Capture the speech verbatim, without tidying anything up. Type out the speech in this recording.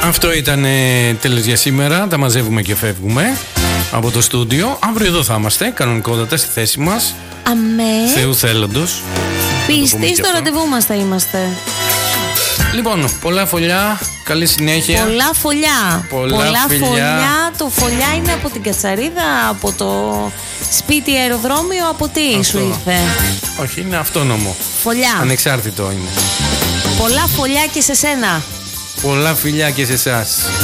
Αυτό ήταν ε, τέλος για σήμερα. Τα μαζεύουμε και φεύγουμε από το στούντιο. Αύριο εδώ θα είμαστε, κανονικότατα στη θέση μας. Αμέ. Θεού θέλοντος. Πιστοί στο ραντεβού μας θα είμαστε. Λοιπόν, πολλά φωλιά, καλή συνέχεια. Πολλά φωλιά. Πολλά, πολλά φιλιά. φωλιά. Το φωλιά είναι από την Κατσαρίδα, από το σπίτι αεροδρόμιο, από τι Αυτό. σου ήρθε? Όχι, είναι αυτόνομο. Φωλιά. Ανεξάρτητο είναι. Πολλά φωλιά και σε σένα. Πολλά φιλιά και σε εσάς.